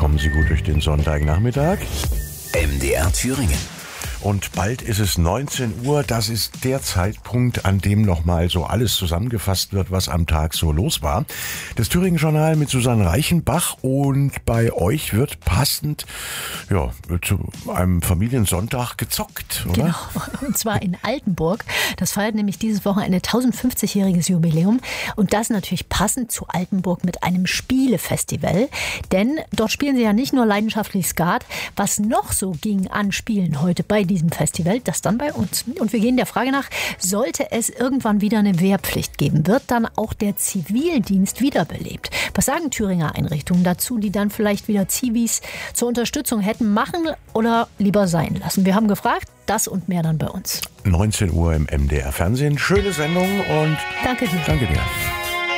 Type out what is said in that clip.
kommen Sie gut durch den Sonntagnachmittag. MDR Thüringen. Und bald ist es 19 Uhr. Das ist der Zeitpunkt, an dem nochmal so alles zusammengefasst wird, was am Tag so los war. Das Thüringen-Journal mit Susanne Reichenbach. Und bei euch wird passend zu einem Familiensonntag gezockt, oder? Genau, und zwar in Altenburg. Das feiert nämlich dieses Wochenende 1050-jähriges Jubiläum. Und das natürlich passend zu Altenburg mit einem Spielefestival. Denn dort spielen sie ja nicht nur leidenschaftlich Skat. Was noch so ging an Spielen heute bei diesem Festival, das dann bei uns. Und wir gehen der Frage nach, sollte es irgendwann wieder eine Wehrpflicht geben? Wird dann auch der Zivildienst wiederbelebt? Was sagen Thüringer Einrichtungen dazu, die dann vielleicht wieder Zivis zur Unterstützung hätten machen oder lieber sein lassen? Wir haben gefragt, das und mehr dann bei uns. 19 Uhr im MDR Fernsehen. Schöne Sendung und danke dir. Danke dir.